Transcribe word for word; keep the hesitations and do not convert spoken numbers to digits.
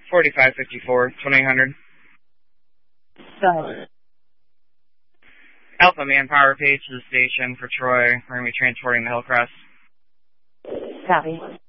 forty-five fifty-four, twenty-eight hundred. Got it. Alpha Manpower page to the station for Troy. We're going to be transporting the Hillcrest. Copy.